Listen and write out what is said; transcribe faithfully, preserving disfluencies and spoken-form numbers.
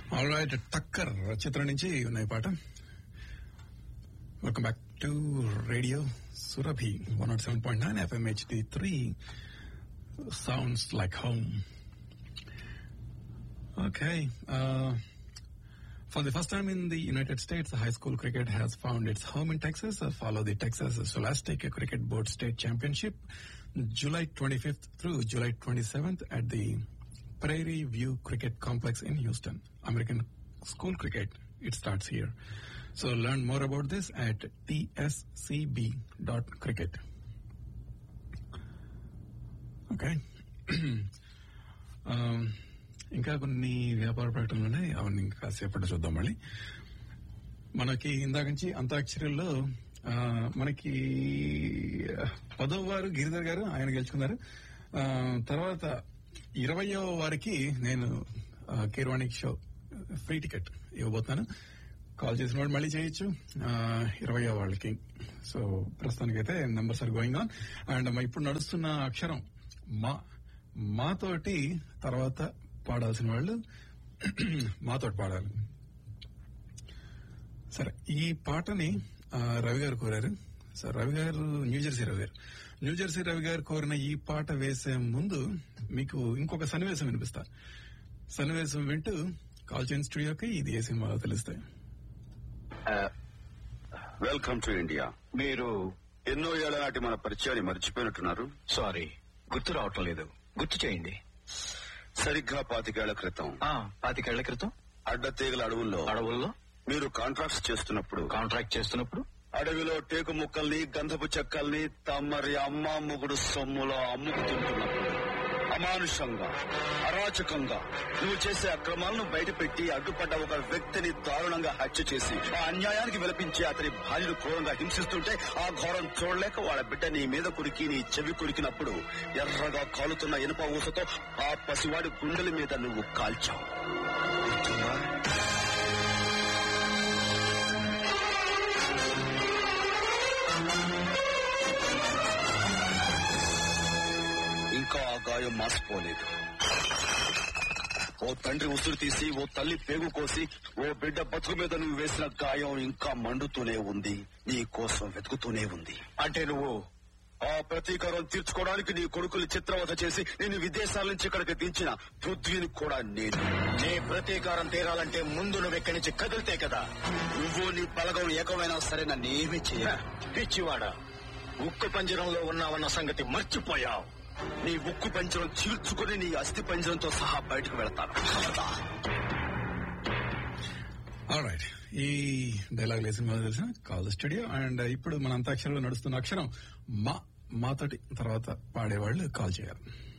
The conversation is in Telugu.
ఆల్ రైట్, టక్కర్ చిత్రం నుంచి ఉన్నాయి పాట. Welcome back to radio Surabhi one not seven point nine FM HD three sounds like home. Okay, for the first time in the United States, high school cricket has found its home in Texas. Uh, follow the Texas Scholastic Cricket Board State Championship July twenty-fifth through July twenty-seventh at the Prairie View Cricket Complex in Houston. American school cricket, it starts here. So learn more about this at t s c b dot cricket. Okay. um, ఇంకా కొన్ని వ్యాపార ప్రకటనలు ఉన్నాయి, అవన్నీ కాసేపటి చూద్దాం. మళ్ళీ మనకి ఇందాక నుంచి అంతాక్షరిలో మనకి పదో వారు గిరిధర్ గారు ఆయన గెలుచుకున్నారు. ఆ, తర్వాత ఇరవయో వారికి నేను కీర్వాణి షో ఫ్రీ టికెట్ ఇవ్వబోతున్నాను. కాల్ చేసిన వాడు మళ్ళీ చేయొచ్చు ఇరవయో వాళ్ళకి. సో ప్రస్తుతానికైతే numbers are going on. And ఇప్పుడు నడుస్తున్న అక్షరం మా మాతోటి తర్వాత పాడాల్సిన వాళ్ళు మాతోటి పాడాలి. సరే, ఈ పాటని రవి గారు కోరారు. సార్ రవి గారు న్యూజెర్సీ రవి గారు న్యూజెర్సీ రవి గారు కోరిన ఈ పాట వేసే ముందు మీకు ఇంకొక సన్నివేశం వినిపిస్తా. సన్నివేశం వింటూ కాల్ చేయండి స్టూడియోకి. ఇది ఏ సినిమాలో తెలుస్తాయి. Welcome to India. మీరు ఎన్నో ఏళ్ల నాటి మన పరిచయాన్ని మర్చిపోయినట్టున్నారు. సారీ, గుర్తు రావటం లేదు, గుర్తు చేయండి. సరిగ్గా పాతికేళ్ల క్రితం పాతికేళ్ల క్రితం అడ్డతీగల అడవుల్లో అడవుల్లో మీరు కాంట్రాక్ట్స్ చేస్తున్నప్పుడు కాంట్రాక్ట్ చేస్తున్నప్పుడు అడవిలో టేకు ముక్కల్ని గంధపు చెక్కల్ని తమరి అమ్మ మొగుడు సొమ్ములో అమ్ముకుతుంటున్నప్పుడు అమానుషంగా అరాచకంగా నువ్వు చేసే అక్రమాలను బయటపెట్టి అడ్డుపడ్డ ఒక వ్యక్తిని దారుణంగా హత్య చేసి ఆ అన్యాయానికి విలపించి అతని భార్యను క్రూరంగా హింసిస్తుంటే ఆ ఘోరం చూడలేక వాళ్ళ బిడ్డ నీ మీద కురికి నీ చెవి కురికినప్పుడు ఎర్రగా కాలుతున్న ఇనుప ఊసతో ఆ పసివాడి గుండెల మీద నువ్వు కాల్చావు. ఇంకా ఆ గాయం మాసిపోలేదు. ఓ తండ్రి ఉసురు తీసి ఓ తల్లి పేగు కోసి ఓ బిడ్డ బతుకు మీద నువ్వు వేసిన గాయం ఇంకా మండుతూనే ఉంది, నీ కోసం వెతుకుతూనే ఉంది. అంటే నువ్వు ఆ ప్రతీకారం తీర్చుకోవడానికి నీ కొడుకులు చిత్రవధ చేసి నేను విదేశాల నుంచి ఇక్కడికి దించిన పృథ్వీని కూడా నేను. నీ ప్రతీకారం తీరాలంటే ముందు నువ్వు ఎక్కడి నుంచి కదిలితే కదా. నువ్వు నీ బలగం ఏకమైనా సరే నన్ను ఏమీ చేయ. పిచ్చివాడా, ఉక్కు పంజరంలో ఉన్నావన్న సంగతి మర్చిపోయావు. నీ ఉక్కు పంజరం చీల్చుకుని నీ అస్థి పంజరంతో సహా బయటకు వెళతాను. ఆల్రైట్, ఈ డైలాగ్ లేసిన మొదలు తెలిసిన కాల్ ద స్టూడియో. అండ్ ఇప్పుడు మన అంతాక్షరంలో నడుస్తున్న అక్షరం మా మాతోటి తర్వాత పాడేవాళ్ళు కాల్ చేయాలి.